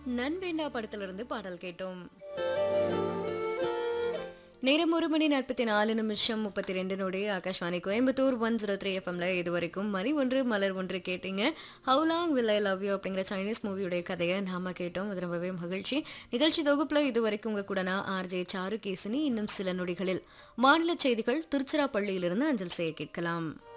நண்பேண்டா படத்திலிருந்து பாடல் கேட்டோம். நேரம் 1:44 நொடி. ஆகாஷ்வாணி கோயம்புத்தூர் 103 எஃப்எம்ல இதுவரைக்கும் மணி ஒன்று மலர் ஒன்று கேட்டீங்க. How long will I love you அப்படிங்கிற சைனீஸ் மூவியுடைய கதையை நாம கேட்டோம். அது ரொம்பவே மகிழ்ச்சி. நிகழ்ச்சி தொகுப்புல இதுவரைக்கும் உங்க கூட நான் ஆர்ஜே சாரு கேசினி. இன்னும் சில நொடிகளில் மாநில செய்திகள் திருச்சிராப்பள்ளியிலிருந்து அஞ்சல் செய்ய கேட்கலாம்.